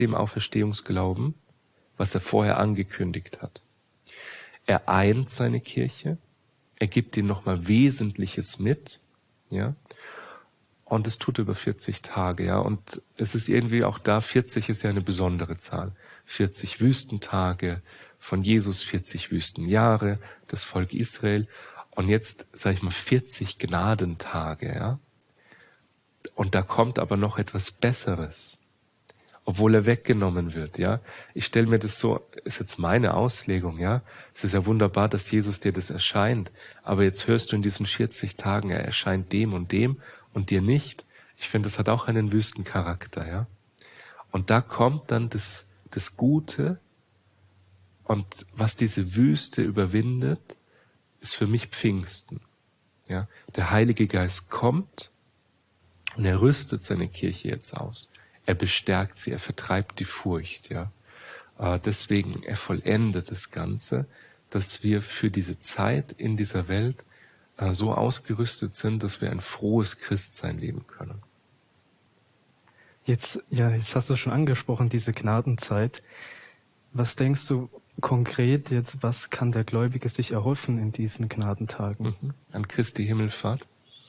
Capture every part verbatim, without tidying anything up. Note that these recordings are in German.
dem Auferstehungsglauben, was er vorher angekündigt hat. Er eint seine Kirche, er gibt ihnen nochmal Wesentliches mit, ja, und es tut über vierzig Tage, ja, und es ist irgendwie auch da, vierzig ist ja eine besondere Zahl. vierzig Wüstentage von Jesus, vierzig Wüstenjahre, das Volk Israel und jetzt, sage ich mal, vierzig Gnadentage, ja. Und da kommt aber noch etwas Besseres, obwohl er weggenommen wird, ja. Ich stelle mir das so, ist jetzt meine Auslegung, ja. Es ist ja wunderbar, dass Jesus dir das erscheint, aber jetzt hörst du in diesen vierzig Tagen, er erscheint dem und dem und dir nicht. Ich finde, das hat auch einen Wüstencharakter, ja. Und da kommt dann das, das Gute und was diese Wüste überwindet, ist für mich Pfingsten, ja. Der Heilige Geist kommt und er rüstet seine Kirche jetzt aus. Er bestärkt sie, er vertreibt die Furcht, ja. Äh, deswegen, er vollendet das Ganze, dass wir für diese Zeit in dieser Welt äh, so ausgerüstet sind, dass wir ein frohes Christsein leben können. Jetzt, ja, jetzt hast du schon angesprochen, diese Gnadenzeit. Was denkst du konkret jetzt, was kann der Gläubige sich erhoffen in diesen Gnadentagen? Mhm. An Christi Himmelfahrt.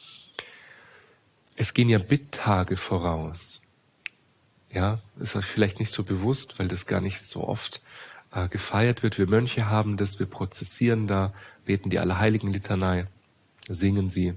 Es gehen ja Bittage voraus. Ja, ist euch vielleicht nicht so bewusst, weil das gar nicht so oft äh, gefeiert wird. Wir Mönche haben das, wir prozessieren da, beten die Allerheiligen-Litanei, singen sie.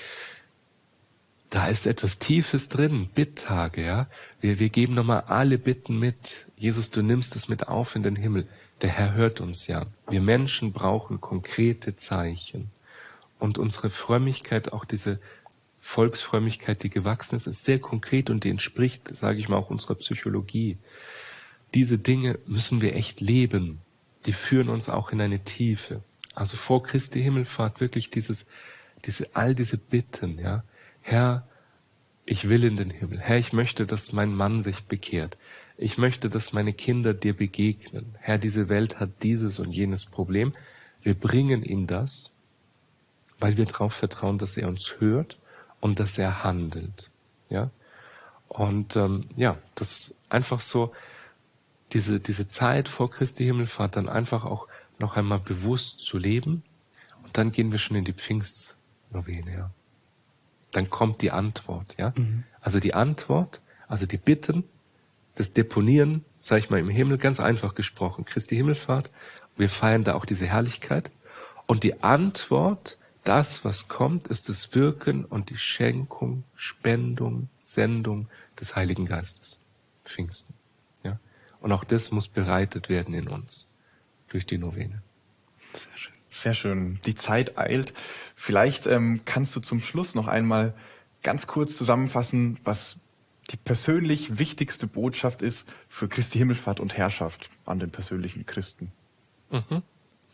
Da ist etwas Tiefes drin, Bittage, ja. Wir, wir geben nochmal alle Bitten mit. Jesus, du nimmst es mit auf in den Himmel. Der Herr hört uns ja. Wir Menschen brauchen konkrete Zeichen. Und unsere Frömmigkeit, auch diese Volksfrömmigkeit, die gewachsen ist, ist sehr konkret und die entspricht, sage ich mal, auch unserer Psychologie. Diese Dinge müssen wir echt leben. Die führen uns auch in eine Tiefe. Also vor Christi Himmelfahrt wirklich dieses, diese, all diese Bitten, ja. Herr, ich will in den Himmel. Herr, ich möchte, dass mein Mann sich bekehrt. Ich möchte, dass meine Kinder dir begegnen. Herr, diese Welt hat dieses und jenes Problem. Wir bringen ihm das, weil wir darauf vertrauen, dass er uns hört und dass er handelt, ja. Und ähm, ja, das einfach so, diese, diese Zeit vor Christi Himmelfahrt dann einfach auch noch einmal bewusst zu leben. Und dann gehen wir schon in die Pfingstnovene, ja. Dann kommt die Antwort, ja. Mhm. Also die Antwort, also die Bitten, das Deponieren, sage ich mal, im Himmel, ganz einfach gesprochen, Christi Himmelfahrt. Wir feiern da auch diese Herrlichkeit. Und die Antwort, das, was kommt, ist das Wirken und die Schenkung, Spendung, Sendung des Heiligen Geistes. Pfingsten. Ja? Und auch das muss bereitet werden in uns durch die Novene. Sehr schön. Sehr schön. Die Zeit eilt. Vielleicht ähm, kannst du zum Schluss noch einmal ganz kurz zusammenfassen, was die persönlich wichtigste Botschaft ist für Christi Himmelfahrt und Herrschaft an den persönlichen Christen. Mhm.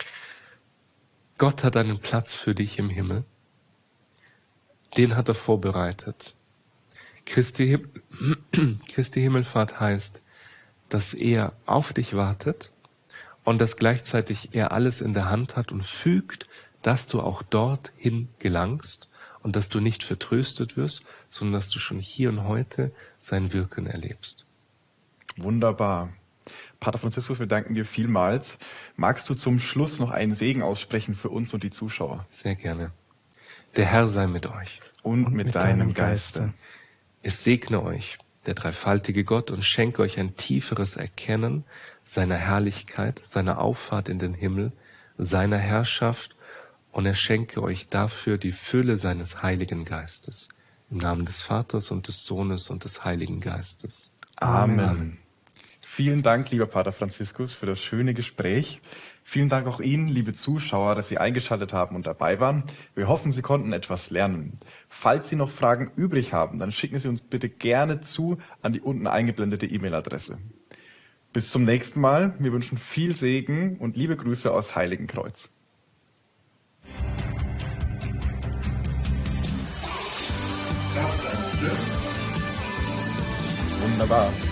Gott hat einen Platz für dich im Himmel. Den hat er vorbereitet. Christi, Him- Christi Himmelfahrt heißt, dass er auf dich wartet und dass gleichzeitig er alles in der Hand hat und fügt, dass du auch dorthin gelangst und dass du nicht vertröstet wirst, sondern dass du schon hier und heute sein Wirken erlebst. Wunderbar. Pater Franziskus, wir danken dir vielmals. Magst du zum Schluss noch einen Segen aussprechen für uns und die Zuschauer? Sehr gerne. Der Herr sei mit euch. Und, und mit, mit deinem, deinem Geiste. Geiste. Es segne euch, der dreifaltige Gott, und schenke euch ein tieferes Erkennen seiner Herrlichkeit, seiner Auffahrt in den Himmel, seiner Herrschaft, und er schenke euch dafür die Fülle seines Heiligen Geistes. Im Namen des Vaters und des Sohnes und des Heiligen Geistes. Amen. Amen. Vielen Dank, lieber Pater Franziskus, für das schöne Gespräch. Vielen Dank auch Ihnen, liebe Zuschauer, dass Sie eingeschaltet haben und dabei waren. Wir hoffen, Sie konnten etwas lernen. Falls Sie noch Fragen übrig haben, dann schicken Sie uns bitte gerne zu an die unten eingeblendete E-Mail-Adresse. Bis zum nächsten Mal. Wir wünschen viel Segen und liebe Grüße aus Heiligenkreuz. Wunderbar.